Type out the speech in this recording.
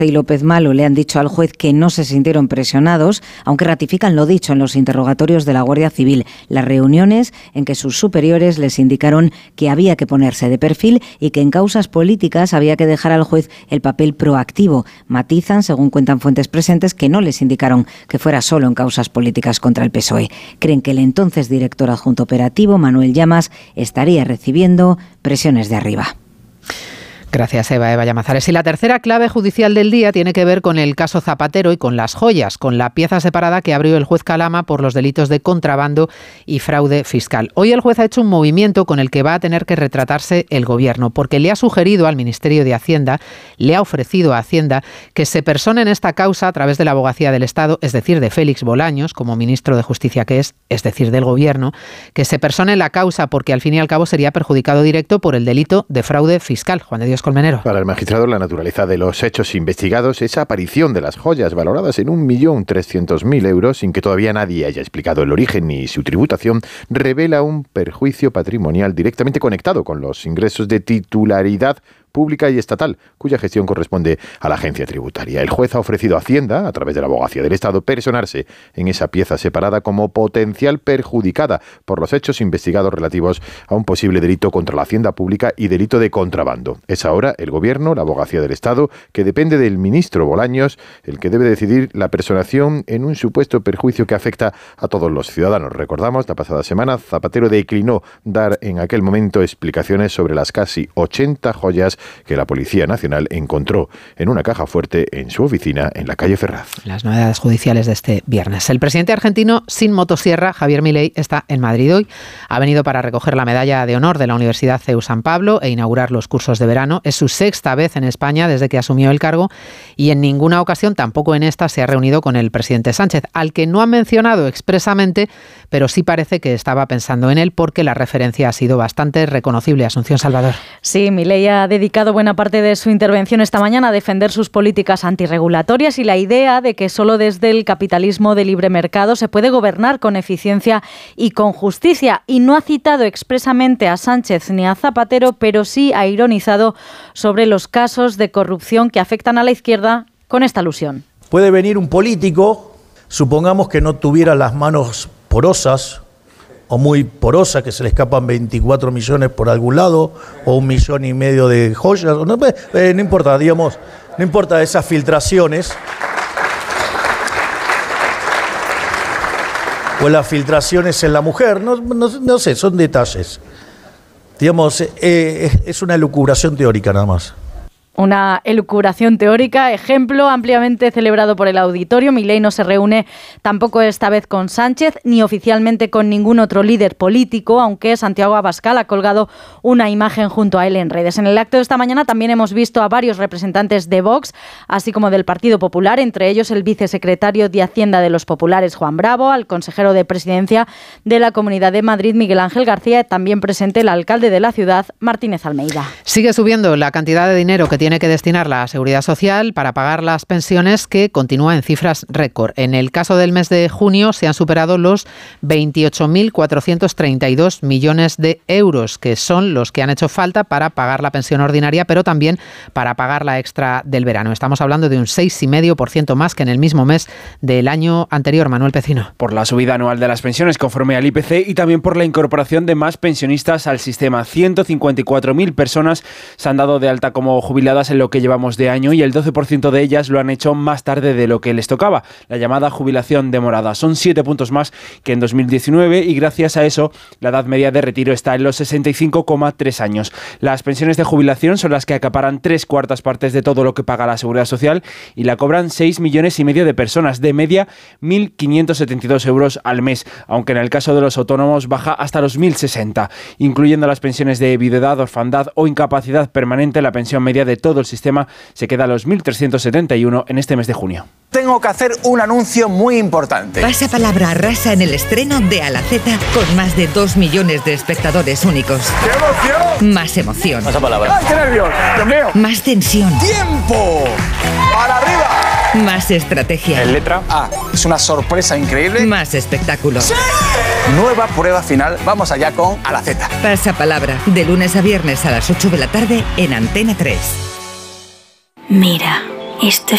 y López Malo le han dicho al juez que no se sintieron presionados, aunque ratifican lo dicho en los interrogatorios de la Guardia Civil, las reuniones en que sus superiores les indicaron que había que ponerse de perfil y que en causas políticas había que dejar al juez el papel proactivo. Matizan, según cuentan fuentes presentes, que no les indicaron que fuera solo en causas políticas contra el PSOE. Creen que el entonces director adjunto operativo, Manuel Llamas, estaría recibiendo presiones de arriba. Gracias, Eva Llamazares. Y la tercera clave judicial del día tiene que ver con el caso Zapatero y con las joyas, con la pieza separada que abrió el juez Calama por los delitos de contrabando y fraude fiscal. Hoy el juez ha hecho un movimiento con el que va a tener que retratarse el Gobierno, porque le ha sugerido al Ministerio de Hacienda, le ha ofrecido a Hacienda que se persone en esta causa a través de la Abogacía del Estado, es decir, de Félix Bolaños, como ministro de Justicia que es decir, del Gobierno, que se persone en la causa porque al fin y al cabo sería perjudicado directo por el delito de fraude fiscal. Juan de Dios Colmenero. Para el magistrado, la naturaleza de los hechos investigados, esa aparición de las joyas valoradas en 1.300.000 euros, sin que todavía nadie haya explicado el origen ni su tributación, revela un perjuicio patrimonial directamente conectado con los ingresos de titularidad pública y estatal, cuya gestión corresponde a la agencia tributaria. El juez ha ofrecido a Hacienda, a través de la Abogacía del Estado, personarse en esa pieza separada como potencial perjudicada por los hechos investigados relativos a un posible delito contra la hacienda pública y delito de contrabando. Es ahora el Gobierno, la Abogacía del Estado, que depende del ministro Bolaños, el que debe decidir la personación en un supuesto perjuicio que afecta a todos los ciudadanos. Recordamos, la pasada semana, Zapatero declinó dar en aquel momento explicaciones sobre las casi 80 joyas que la Policía Nacional encontró en una caja fuerte en su oficina en la calle Ferraz. Las novedades judiciales de este viernes. El presidente argentino sin motosierra, Javier Milei, está en Madrid hoy. Ha venido para recoger la medalla de honor de la Universidad CEU San Pablo e inaugurar los cursos de verano. Es su sexta vez en España desde que asumió el cargo y en ninguna ocasión, tampoco en esta, se ha reunido con el presidente Sánchez, al que no ha mencionado expresamente, pero sí parece que estaba pensando en él porque la referencia ha sido bastante reconocible. Asunción Salvador. Sí, Milei ha dedicado buena parte de su intervención esta mañana a defender sus políticas antirregulatorias y la idea de que solo desde el capitalismo de libre mercado se puede gobernar con eficiencia y con justicia. Y no ha citado expresamente a Sánchez ni a Zapatero, pero sí ha ironizado sobre los casos de corrupción que afectan a la izquierda con esta alusión. Puede venir un político, supongamos que no tuviera las manos porosas, o muy porosa, que se le escapan 24 millones por algún lado, o 1,5 millones de joyas, no importa, digamos, no importa esas filtraciones, o las filtraciones en la mujer, no sé, son detalles. Digamos, es una elucubración teórica nada más. Una elucubración teórica, ejemplo ampliamente celebrado por el auditorio. Milei no se reúne tampoco esta vez con Sánchez, ni oficialmente con ningún otro líder político, aunque Santiago Abascal ha colgado una imagen junto a él en redes. En el acto de esta mañana también hemos visto a varios representantes de Vox, así como del Partido Popular, entre ellos el vicesecretario de Hacienda de los Populares, Juan Bravo, al consejero de Presidencia de la Comunidad de Madrid, Miguel Ángel García, también presente el alcalde de la ciudad, Martínez Almeida. Sigue subiendo la cantidad de dinero que tiene que destinar la Seguridad Social para pagar las pensiones, que continúa en cifras récord. En el caso del mes de junio se han superado los 28.432 millones de euros, que son los que han hecho falta para pagar la pensión ordinaria, pero también para pagar la extra del verano. Estamos hablando de un 6,5% más que en el mismo mes del año anterior. Manuel Pecino. Por la subida anual de las pensiones conforme al IPC y también por la incorporación de más pensionistas al sistema. 154.000 personas se han dado de alta como jubiladas en lo que llevamos de año y el 12% de ellas lo han hecho más tarde de lo que les tocaba, la llamada jubilación demorada. Son 7 puntos más que en 2019 y gracias a eso la edad media de retiro está en los 65,3 años. Las pensiones de jubilación son las que acaparan 3/4 partes de todo lo que paga la Seguridad Social y la cobran 6,5 millones de personas, de media 1.572 euros al mes, aunque en el caso de los autónomos baja hasta los 1.060. Incluyendo las pensiones de viudedad, orfandad o incapacidad permanente, la pensión media de todo el sistema se queda a los 1.371 en este mes de junio. Tengo que hacer un anuncio muy importante. Pasapalabra arrasa en el estreno de A la Z con más de 2 millones de espectadores únicos. ¡Qué emoción! Más emoción. Pasapalabra. ¡Ay, qué nervios! ¡Dios mío! Más tensión. ¡Tiempo! ¡Para arriba! Más estrategia. En letra A. Es una sorpresa increíble. Más espectáculo. ¡Sí! Nueva prueba final. Vamos allá con A la Z. Pasapalabra. De lunes a viernes a las 8 de la tarde en Antena 3. Mira, esto es